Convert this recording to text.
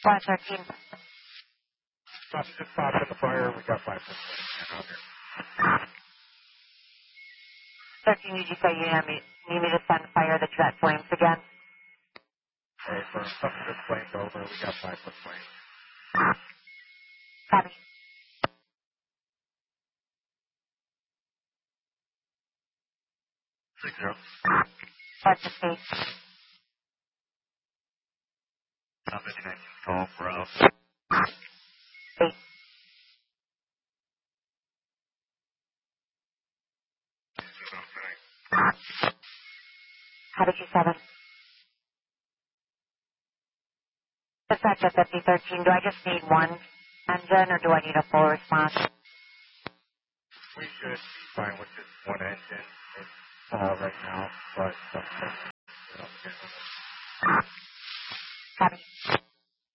113. Just stopped the fire. We got 5 foot out here. 13, did you say you need me to send fire the jet flames again? Hey, for something just flamed over, we got 5 foot flames. Copy. What's the speed? 59 call for us. 8. How did you 7? Dispatch at 5013, do I just need one engine or do I need a full response? We should be fine with just one engine right now, but Copy.